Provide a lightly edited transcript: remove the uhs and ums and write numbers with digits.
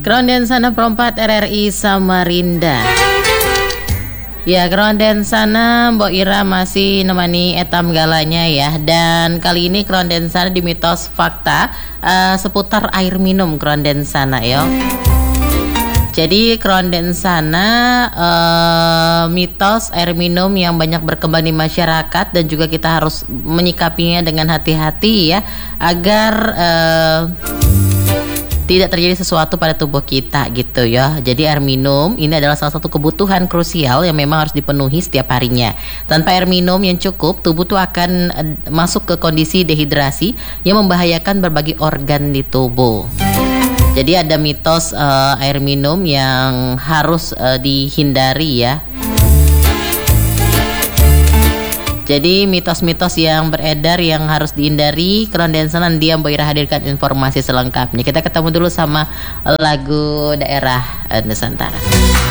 Kronden sana perempat RRI Samarinda. Ya, kronden sana Mbok Ira masih nemani etam galanya ya. Dan kali ini kronden sana di mitos fakta seputar air minum kronden sana ya. Jadi kronden sana mitos air minum yang banyak berkembang di masyarakat dan juga kita harus menyikapinya dengan hati-hati ya agar tidak terjadi sesuatu pada tubuh kita gitu ya. Jadi air minum ini adalah salah satu kebutuhan krusial yang memang harus dipenuhi setiap harinya. Tanpa air minum yang cukup, tubuh tuh akan masuk ke kondisi dehidrasi yang membahayakan berbagai organ di tubuh. Jadi ada mitos air minum yang harus dihindari ya. Jadi mitos-mitos yang beredar yang harus dihindari, kronden sana dia Mbok Ira hadirkan informasi selengkapnya. Kita ketemu dulu sama lagu daerah Nusantara.